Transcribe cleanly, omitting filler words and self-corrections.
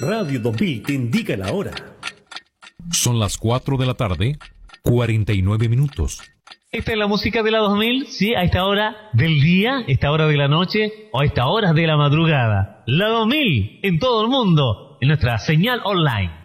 Radio 2000 te indica la hora. Son las 4 de la tarde, 49 minutos. Esta es la música de la 2000, sí, a esta hora del día, esta hora de la noche o a esta hora de la madrugada. La 2000 en todo el mundo, en nuestra señal online.